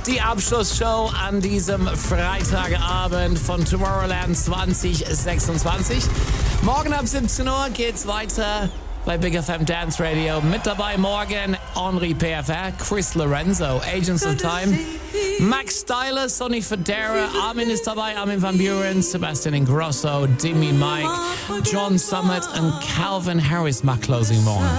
Die Abschlussshow an diesem Freitagabend von Tomorrowland 2026. Morgen ab 17 Uhr geht's weiter bei Big FM Dance Radio. Mit dabei morgen Henri PFR, Chris Lorenzo, Agents of Time, Max Styler, Sonny Fodera, Armin ist dabei, Armin van Buren, Sebastian Ingrosso, Dimi Mike, John Summit und Calvin Harris macht Closing morgen.